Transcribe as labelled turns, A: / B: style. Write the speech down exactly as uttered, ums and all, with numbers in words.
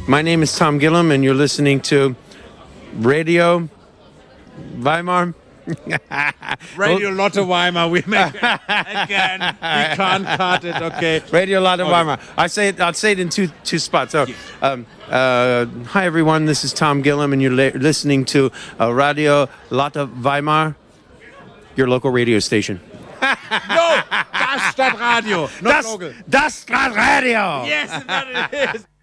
A: My name is Tom Gillum, and you're listening to Radio Weimar.
B: Radio Lotte Weimar. We make it again. We can't cut it. Okay.
A: Radio Lotte
B: Okay.
A: Weimar. I say it. I'll say it in two two spots. So, um, uh, hi everyone. This is Tom Gillum, and you're li- listening to uh, Radio Lotte Weimar, your local radio station.
B: No, das Stadtradio. Not
A: Das,
B: local.
A: das Stadtradio.
B: Yes, that it is.